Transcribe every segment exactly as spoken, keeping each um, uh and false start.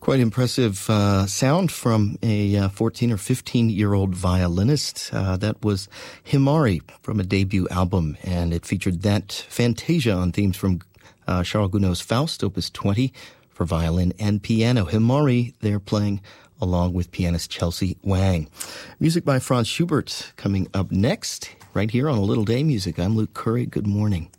Quite impressive uh, sound from a uh, fourteen or fifteen-year-old violinist. Uh, that was Himari from a debut album, and it featured that Fantasia on themes from uh, Charles Gounod's Faust, Opus twenty, for violin and piano. Himari, they're playing along with pianist Chelsea Wang. Music by Franz Schubert coming up next, right here on A Little Day Music. I'm Luke Curry. Good morning.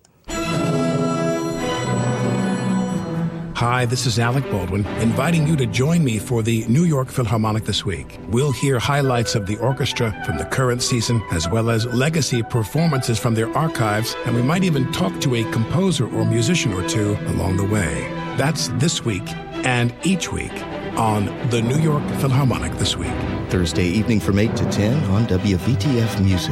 Hi, this is Alec Baldwin, inviting you to join me for the New York Philharmonic this week. We'll hear highlights of the orchestra from the current season, as well as legacy performances from their archives, and we might even talk to a composer or musician or two along the way. That's this week and each week on the New York Philharmonic this week. Thursday evening from eight to ten on W V T F Music.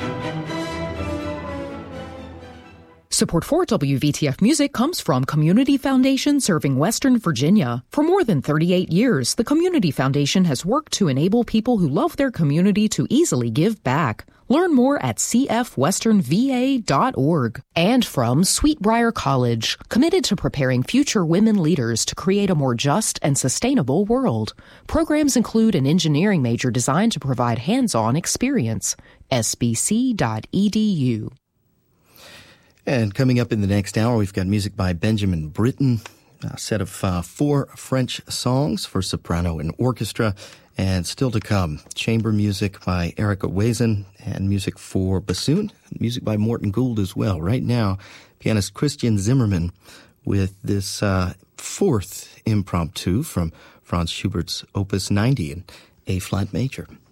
Support for W V T F Music comes from Community Foundation serving Western Virginia. For more than thirty-eight years, the Community Foundation has worked to enable people who love their community to easily give back. Learn more at c f western v a dot org. And from Sweetbriar College, committed to preparing future women leaders to create a more just and sustainable world. Programs include an engineering major designed to provide hands-on experience. s b c dot e d u. And coming up in the next hour, we've got music by Benjamin Britten, a set of uh, four French songs for soprano and orchestra. And still to come, chamber music by Erica Wazen and music for bassoon, music by Morton Gould as well. Right now, pianist Christian Zimmermann with this uh, fourth impromptu from Franz Schubert's Opus ninety in A-flat major.